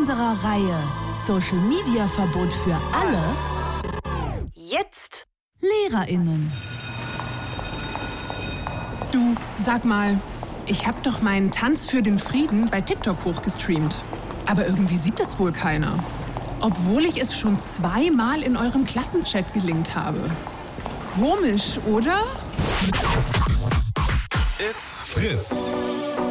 unserer Reihe Social Media Verbot für alle jetzt LehrerInnen. Du, sag mal, ich hab doch meinen Tanz für den Frieden bei TikTok hochgestreamt. Aber irgendwie sieht das wohl keiner. Obwohl ich es schon 2-mal in eurem Klassenchat gelinkt habe. Komisch, oder? It's Fritz.